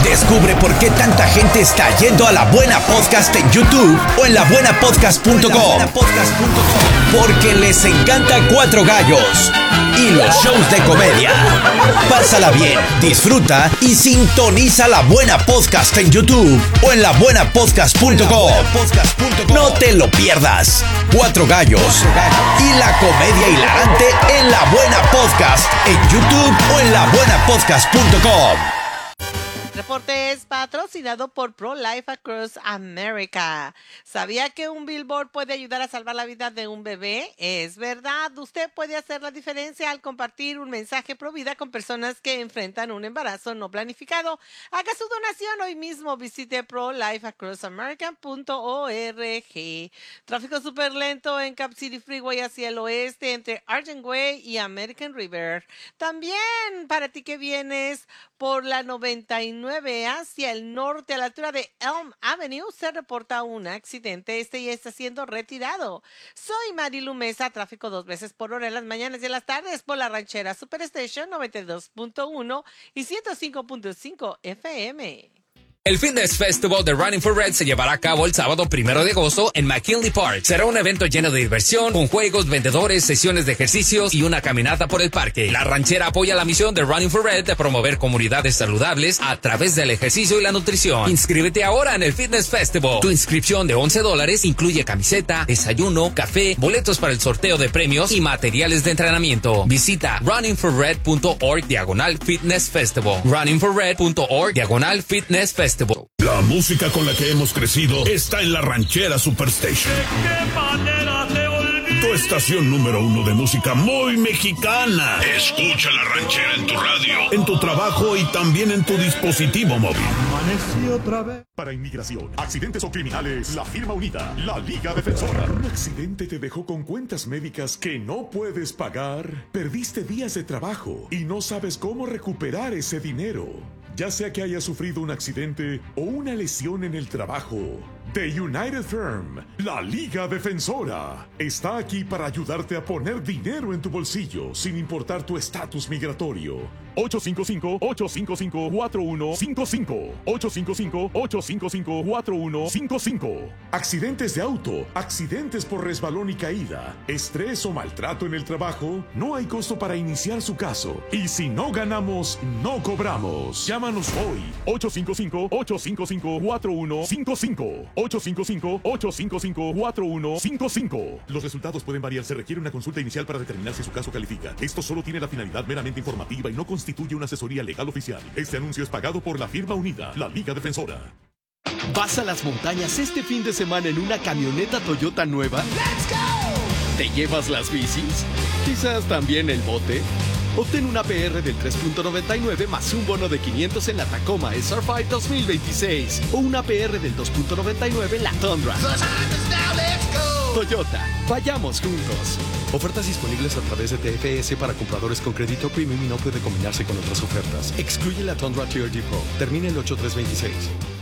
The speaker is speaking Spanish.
Descubre por qué tanta gente está yendo a La Buena Podcast en YouTube o en labuenapodcast.com. Porque les encanta Cuatro Gallos y los shows de comedia. Pásala bien, disfruta y sintoniza La Buena Podcast en YouTube o en labuenapodcast.com. No te lo pierdas. Cuatro Gallos y la comedia hilarante en La Buena Podcast en YouTube o en labuenapodcast.com. Reporte es patrocinado por Pro-Life Across America. ¿Sabía que un billboard puede ayudar a salvar la vida de un bebé? Es verdad, usted puede hacer la diferencia al compartir un mensaje pro vida con personas que enfrentan un embarazo no planificado. Haga su donación hoy mismo. Visite prolifeacrossamerica.org. Tráfico súper lento en Cap City Freeway hacia el oeste entre Argent Way y American River. También para ti que vienes por la 99 hacia el norte a la altura de Elm Avenue se reporta un accidente. Este ya está siendo retirado. Soy Marilu Mesa. Tráfico 2 veces por hora en las mañanas y en las tardes por la ranchera Superstation 92.1 y 105.5 FM. El Fitness Festival de Running for Red se llevará a cabo el sábado 1 de agosto en McKinley Park. Será un evento lleno de diversión, con juegos, vendedores, sesiones de ejercicios y una caminata por el parque. La ranchera apoya la misión de Running for Red de promover comunidades saludables a través del ejercicio y la nutrición. Inscríbete ahora en el Fitness Festival. Tu inscripción de $11 incluye camiseta, desayuno, café, boletos para el sorteo de premios y materiales de entrenamiento. Visita runningforred.org/Fitness Festival. runningforred.org/Fitness Festival. La música con la que hemos crecido está en la ranchera Superstation. Tu estación número 1 de música muy mexicana. Escucha la ranchera en tu radio, en tu trabajo y también en tu dispositivo móvil. Amanecí otra vez. Para inmigración, accidentes o criminales, la firma unida, la Liga Defensora. ¿Un accidente te dejó con cuentas médicas que no puedes pagar? ¿Perdiste días de trabajo y no sabes cómo recuperar ese dinero? Ya sea que hayas sufrido un accidente o una lesión en el trabajo, The United Firm, la Liga Defensora, está aquí para ayudarte a poner dinero en tu bolsillo sin importar tu estatus migratorio. 855-855-4155. 855-855-4155. Accidentes de auto, accidentes por resbalón y caída, estrés o maltrato en el trabajo, no hay costo para iniciar su caso. Y si no ganamos, no cobramos. Llámanos hoy. 855-855-4155. 855-855-4155. Los resultados pueden variar. Se requiere una consulta inicial para determinar si su caso califica. Esto solo tiene la finalidad meramente informativa y no constituye una asesoría legal oficial. Este anuncio es pagado por la firma unida, la Liga Defensora. ¿Vas a las montañas este fin de semana en una camioneta Toyota nueva? ¡Let's go! ¿Te llevas las bicis? ¿Quizás también el bote? Obtén una PR del 3.99 más un bono de 500 en la Tacoma SR5 2026 o una PR del 2.99 en la Tundra. Toyota, vayamos juntos. Ofertas disponibles a través de TFS para compradores con crédito premium y no puede combinarse con otras ofertas. Excluye la Tundra TRD Pro. Termina el 8326.